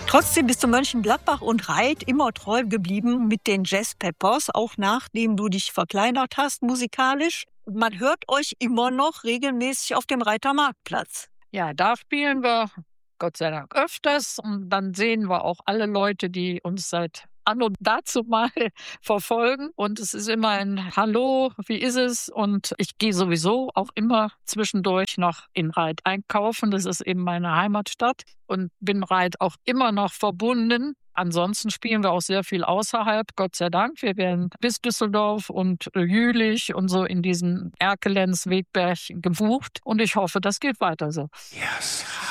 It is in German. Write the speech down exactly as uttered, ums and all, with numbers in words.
Trotzdem bist du Mönchengladbach und Reit immer treu geblieben mit den Jazz Peppers, auch nachdem du dich verkleinert hast musikalisch. Man hört euch immer noch regelmäßig auf dem Reiter Marktplatz. Ja, da spielen wir Gott sei Dank öfters und dann sehen wir auch alle Leute, die uns seit anno dazu mal verfolgen. Und es ist immer ein Hallo, wie ist es? Und ich gehe sowieso auch immer zwischendurch noch in Reit einkaufen. Das ist eben meine Heimatstadt und bin Reit auch immer noch verbunden. Ansonsten spielen wir auch sehr viel außerhalb, Gott sei Dank. Wir werden bis Düsseldorf und Jülich und so in diesen Erkelenz, Wegberg gebucht. Und ich hoffe, das geht weiter so. Yes.